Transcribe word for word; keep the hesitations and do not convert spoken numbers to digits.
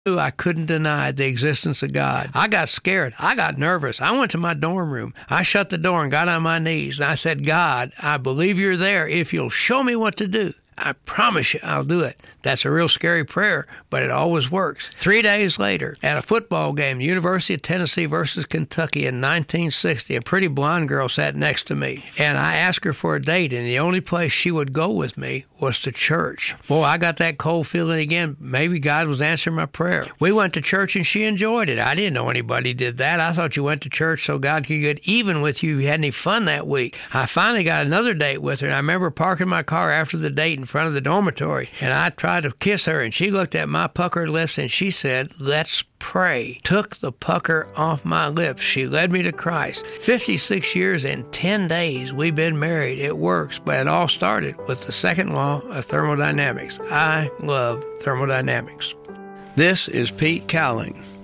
I couldn't deny the existence of God. I got scared. I got nervous. I went to my dorm room. I shut the door and got on my knees. And I said, God, I believe you're there if you'll show me what to do. I promise you I'll do it. That's a real scary prayer, but it always works. Three days later, at a football game, University of Tennessee versus Kentucky in nineteen sixty, a pretty blonde girl sat next to me, and I asked her for a date, and the only place she would go with me was to church. Boy, I got that cold feeling again. Maybe God was answering my prayer. We went to church, and she enjoyed it. I didn't know anybody did that. I thought you went to church so God could get even with you if you had any fun that week. I finally got another date with her, and I remember parking my car after the date in front of the dormitory, and I tried to kiss her, and she looked at my puckered lips, and she said, let's pray. Took the pucker off my lips. She led me to Christ. fifty-six years and ten days we've been married. It works, but it all started with the second law of thermodynamics. I love thermodynamics. This is Pete Cowling.